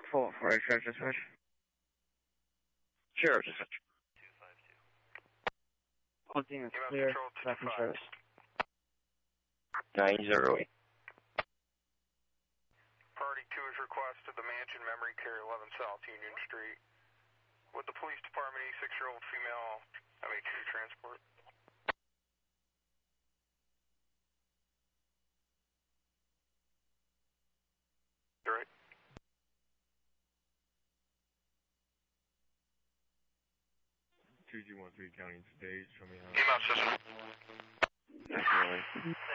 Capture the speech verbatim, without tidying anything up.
For, for a sheriff's dispatch. Sheriff's dispatch. One thing is clear, back in service. nine zero eight. Party two is requested the Mansion Memory Care, eleven South Union Street. With the police department, eighty-six-year-old female M H two transport. You're right. two G one three County Stage, show me how. Came out system. Definitely.